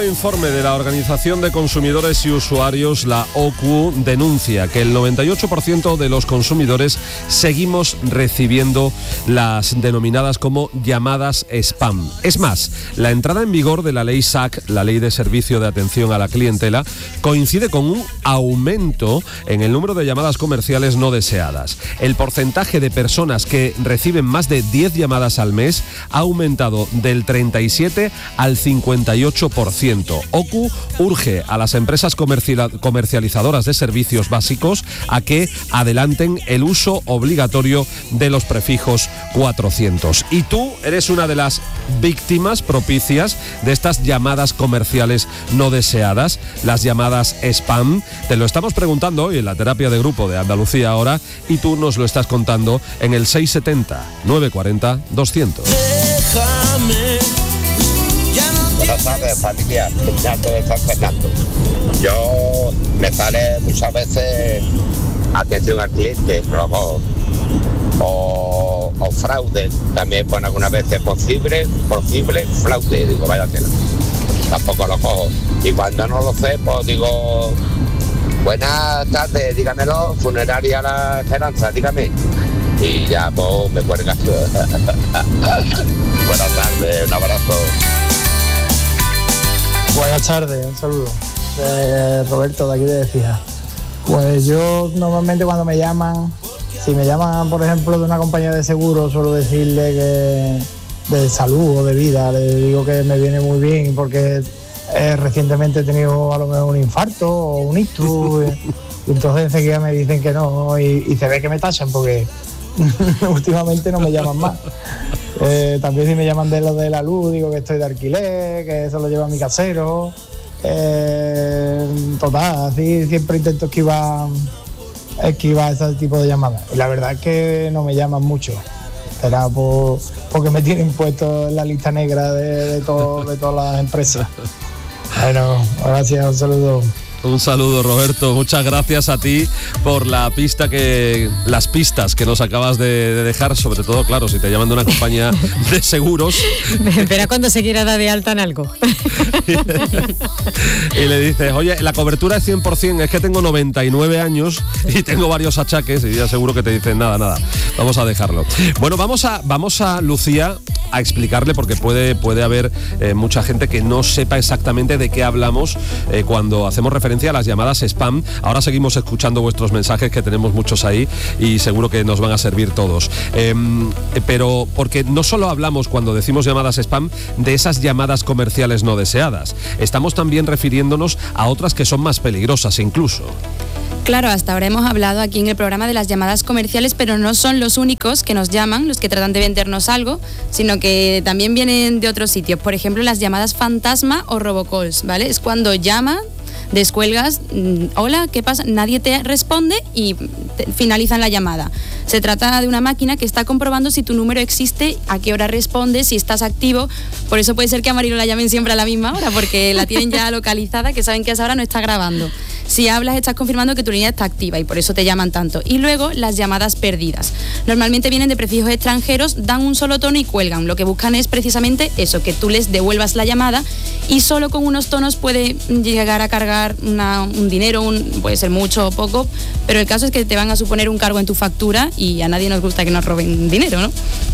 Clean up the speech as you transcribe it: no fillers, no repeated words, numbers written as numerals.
informe de la Organización de Consumidores y Usuarios, la OCU, denuncia que el 98% de los consumidores seguimos recibiendo las denominadas como llamadas spam. Es más, la entrada en vigor de la ley SAC, la Ley de Servicio de Atención a la Clientela, coincide con un aumento en el número de llamadas comerciales no deseadas. El porcentaje de personas que reciben más de 10 llamadas al mes ha aumentado del 37 al 58%. OCU urge a las empresas comercializadoras de servicios básicos a que adelanten el uso obligatorio de los prefijos 400. Y tú eres una de las víctimas propicias de estas llamadas comerciales no deseadas, las llamadas spam. Te lo estamos preguntando hoy en la terapia de grupo de Andalucía Ahora y tú nos lo estás contando en el 670-940-200. Buenas tardes, familia. Fernando de San Fernando. Yo me sale muchas veces atención al cliente, robo o fraude. También pone algunas veces posible, fraude. Digo, vaya tela. Tampoco lo cojo. Y cuando no lo sé, pues digo, buenas tardes, dígamelo, Funeraria La Esperanza, dígame. Y ya, pues, me cuelga. Buenas tardes, un abrazo. Buenas tardes, un saludo. Roberto, de aquí de Fija. Pues yo normalmente cuando me llaman, si me llaman por ejemplo de una compañía de seguros, suelo decirle que de salud o de vida, le digo que me viene muy bien porque recientemente he tenido a lo mejor un infarto o un ictus, y entonces enseguida me dicen que no y se ve que me tachan porque últimamente no me llaman más. También si me llaman de lo de la luz, digo que estoy de alquiler, que eso lo lleva mi casero. Total, así siempre intento esquivar ese tipo de llamadas. Y la verdad es que no me llaman mucho. Será porque me tienen puesto en la lista negra de todas las empresas. Bueno, gracias, un saludo. Un saludo, Roberto. Muchas gracias a ti por las pistas que nos acabas de dejar, sobre todo, claro, si te llaman de una compañía de seguros. Espera cuando se quiera dar de alta en algo. Y le dices, oye, la cobertura es 100%, es que tengo 99 años y tengo varios achaques, y ya seguro que te dicen nada, vamos a dejarlo. Bueno, vamos a Lucía a explicarle, porque puede haber mucha gente que no sepa exactamente de qué hablamos cuando hacemos referencia a las llamadas spam. Ahora seguimos escuchando vuestros mensajes, que tenemos muchos ahí y seguro que nos van a servir todos. Pero porque no solo hablamos, cuando decimos llamadas spam, de esas llamadas comerciales no deseadas. Estamos también refiriéndonos a otras que son más peligrosas incluso. Claro, hasta ahora hemos hablado aquí en el programa de las llamadas comerciales, pero no son los únicos que nos llaman, los que tratan de vendernos algo, sino que también vienen de otros sitios. Por ejemplo, las llamadas fantasma o robocalls, ¿vale? Es cuando llaman, descuelgas, hola, ¿qué pasa? Nadie te responde y finalizan la llamada. Se trata de una máquina que está comprobando si tu número existe, a qué hora respondes, si estás activo. Por eso puede ser que a Marilo la llamen siempre a la misma hora, porque la tienen ya localizada, que saben que a esa hora no está grabando. Si hablas, estás confirmando que tu línea está activa y por eso te llaman tanto. Y luego las llamadas perdidas. Normalmente vienen de prefijos extranjeros, dan un solo tono y cuelgan. Lo que buscan es precisamente eso, que tú les devuelvas la llamada, y solo con unos tonos puede llegar a cargar un dinero, puede ser mucho o poco, pero el caso es que te van a suponer un cargo en tu factura y a nadie nos gusta que nos roben dinero, ¿no?